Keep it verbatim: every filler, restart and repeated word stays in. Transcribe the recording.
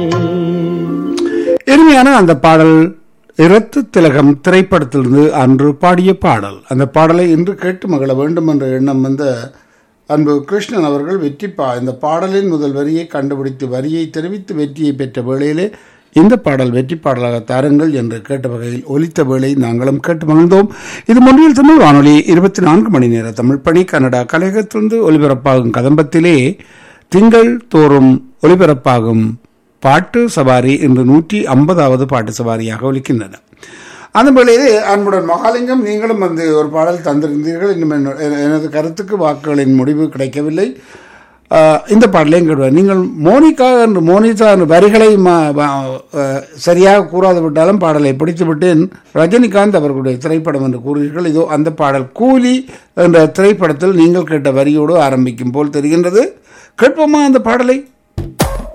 இனிமையான அந்த பாடல் இரத்து திலகம் திரைப்படத்திலிருந்து அன்று பாடிய பாடல். அந்த பாடலை இன்று கேட்டு மகிழ வேண்டும் என்ற எண்ணம் வந்த அன்பு கிருஷ்ணன் அவர்கள் வெற்றி பா இந்த பாடலின் முதல் வரியை கண்டுபிடித்து வரியை தெரிவித்து வெற்றியை பெற்ற வேளையிலே இந்த பாடல் வெற்றி பாடலாக தாருங்கள் என்று கேட்ட வகையில் ஒலித்த வேளை நாங்களும் கேட்டு மகிழ்ந்தோம். இது மொழியில் தமிழ் வானொலி இருபத்தி நான்கு மணி நேர தமிழ் பணி கனடா கலையகத்திலிருந்து ஒலிபரப்பாகும் கதம்பத்திலே திங்கள் தோறும் ஒலிபரப்பாகும் பாட்டு சவாரி இன்று நூற்றி ஐம்பதாவது பாட்டு சவாரியாக ஒலிக்கின்றன. அந்த வேளையிலே அன்புடன் மகாலிங்கம் நீங்களும் வந்து ஒரு பாடல் தந்திருந்தீர்கள். இன்னும் எனது கருத்துக்கு வாக்குகளின் முடிவு கிடைக்கவில்லை. இந்த பாடலையும் கேடுவார். நீங்கள் மோனிகா என்று மோனிகா என்ற வரிகளை சரியாக கூறாது விட்டாலும் பாடலை பிடித்து விட்டேன். ரஜினிகாந்த் அவர்களுடைய திரைப்படம் என்று கூறுகிறீர்கள். இதோ அந்த பாடல் கூலி என்ற திரைப்படத்தில் நீங்கள் கேட்ட வரியோடு ஆரம்பிக்கும் போல் தெரிகின்றது. கேட்போமா அந்த பாடலை?